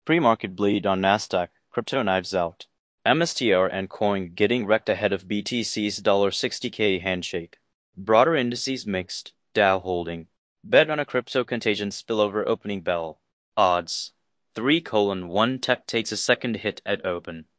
Pre-market bleed on Nasdaq, crypto knives out. MSTR and Coin getting wrecked ahead of BTC's $60K handshake. Broader indices mixed, Dow holding. Bet on a crypto contagion spillover opening bell. Odds. 3:1 tech takes a second hit at open.